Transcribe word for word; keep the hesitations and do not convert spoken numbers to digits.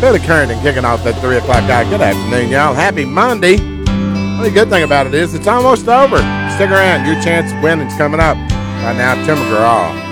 Billy Currington kicking off that three o'clock hour. Good afternoon, y'all. Happy Monday. Well, the good thing about it is it's almost over. Stick around. Your chance of winning's coming up. Right now, Tim McGraw.